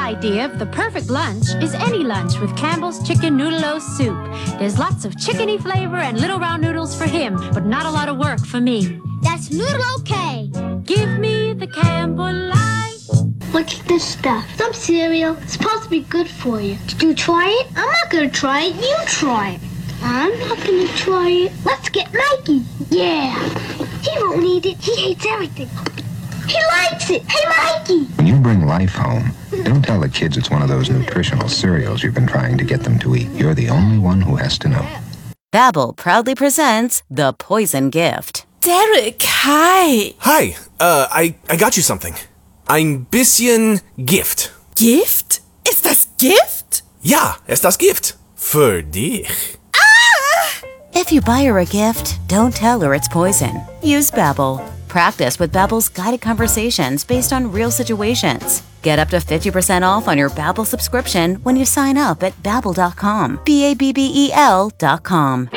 idea of the perfect lunch is any lunch with Campbell's Chicken Noodle-O Soup. There's lots of chickeny flavor and little round noodles for him, but not a lot of work for me. That's Noodle-O-K. Give me the Campbell Life. What's this stuff? Some cereal. It's supposed to be good for you. Did you try it? I'm not gonna try it. You try it. I'm not gonna try it. Let's get Mikey. Yeah. He won't eat it. He hates everything. He likes it. Hey, Mikey. When you bring life home, don't tell the kids it's one of those nutritional cereals you've been trying to get them to eat. You're the only one who has to know. Babbel proudly presents The Poison Gift. Derek, hi. Hi, I got you something. Ein bisschen Gift. Gift? Ist das Gift? Ja, ist das Gift. Für dich. If you buy her a gift, don't tell her it's poison. Use Babbel. Practice with Babbel's guided conversations based on real situations. Get up to 50% off on your Babbel subscription when you sign up at Babbel.com. Babbel.com.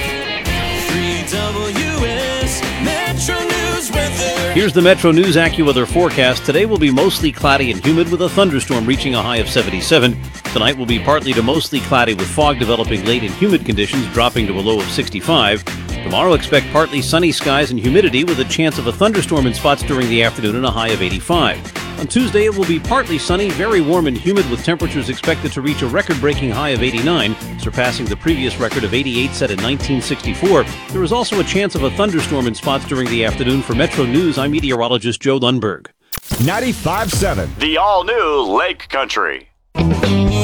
3WS Metro News weather. Here's the Metro News AccuWeather forecast. Today will be mostly cloudy and humid with a thunderstorm reaching a high of 77. Tonight will be partly to mostly cloudy with fog developing late and humid conditions dropping to a low of 65. Tomorrow expect partly sunny skies and humidity with a chance of a thunderstorm in spots during the afternoon and a high of 85. On Tuesday, it will be partly sunny, very warm and humid with temperatures expected to reach a record-breaking high of 89, surpassing the previous record of 88 set in 1964. There is also a chance of a thunderstorm in spots during the afternoon. For Metro News, I'm meteorologist Joe Lundberg. 95.7. The all-new Lake Country.